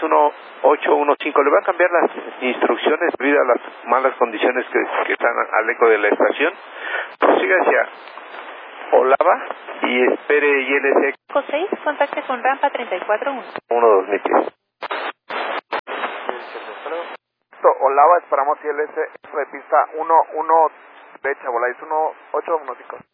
1815. Le voy a cambiar las instrucciones debido a las malas condiciones que están al eco de la estación. Prosiga hacia Olava y espere ILS 6, contacte con rampa 34-1. 1-2000 pies. Olava, esperamos ILS de pista 1-1 derecha, voláis 1-8-1-5.